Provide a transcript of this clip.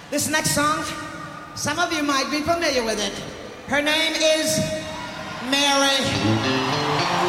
This next song, some of you might be familiar with it. Her name is Mary.